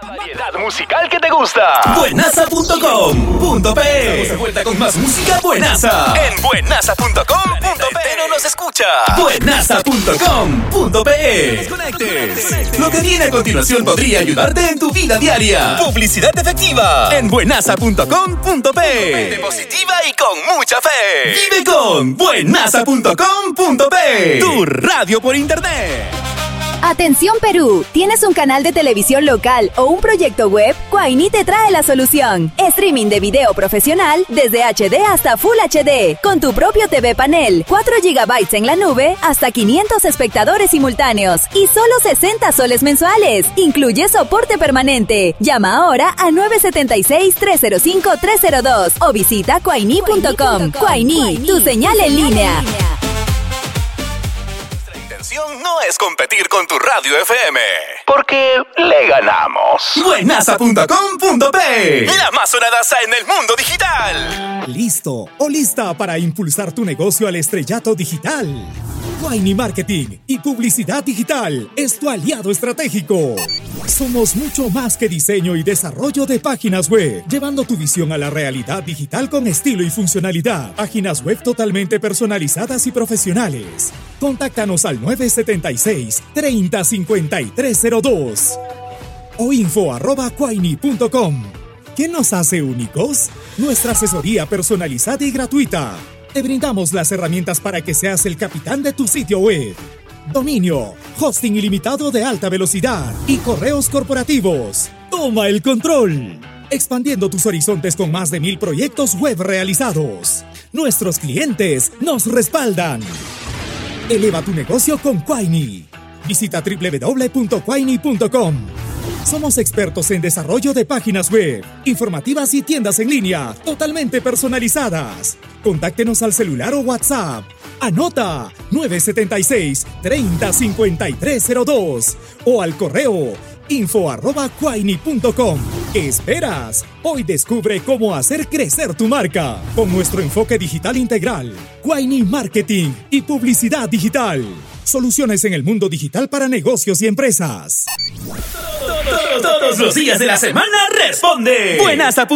variedad musical que te gusta. Buenaza.com.pe. Estamos de vuelta con más música buenaza. En buenaza.com.pe no nos escucha. Buenaza.com.pe. No nos conectes. Lo que viene a continuación podría ayudarte en tu vida diaria. Publicidad efectiva en buenaza.com.pe. Positiva y con mucha fe. Vive con buenaza.com.pe. Tu radio por internet. Atención Perú, ¿tienes un canal de televisión local o un proyecto web? Quaini te trae la solución. Streaming de video profesional desde HD hasta Full HD, con tu propio TV panel, 4 GB en la nube, hasta 500 espectadores simultáneos y solo 60 soles mensuales. Incluye soporte permanente. Llama ahora a 976-305-302 o visita quaini.com. Quaini, tu señal en línea. No es competir con tu radio FM, porque le ganamos. Buenaza.com.pe. La más sonadaza en el mundo digital. ¿Listo o lista para impulsar tu negocio al estrellato digital? Quaini Marketing y Publicidad Digital es tu aliado estratégico. Somos mucho más que diseño y desarrollo de páginas web, llevando tu visión a la realidad digital con estilo y funcionalidad. Páginas web totalmente personalizadas y profesionales. Contáctanos al 976-305302 o info@quaini.com. ¿Qué nos hace únicos? Nuestra asesoría personalizada y gratuita. Te brindamos las herramientas para que seas el capitán de tu sitio web. Dominio, hosting ilimitado de alta velocidad y correos corporativos. Toma el control. Expandiendo tus horizontes con más de 1000 proyectos web realizados. Nuestros clientes nos respaldan. Eleva tu negocio con Quaini. Visita www.quaini.com. Somos expertos en desarrollo de páginas web, informativas y tiendas en línea, totalmente personalizadas. Contáctenos al celular o WhatsApp. Anota 976-305302 o al correo info@quaini.com. ¿Qué esperas? Hoy descubre cómo hacer crecer tu marca con nuestro enfoque digital integral. Quaini Marketing y Publicidad Digital. Soluciones en el mundo digital para negocios y empresas. Todos los días de la semana responde. Buenaza.com.pe.